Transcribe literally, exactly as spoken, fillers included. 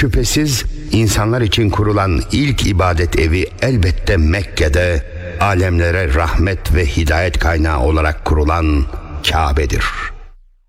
Şüphesiz insanlar için kurulan ilk ibadet evi elbette Mekke'de, alemlere rahmet ve hidayet kaynağı olarak kurulan Kabe'dir.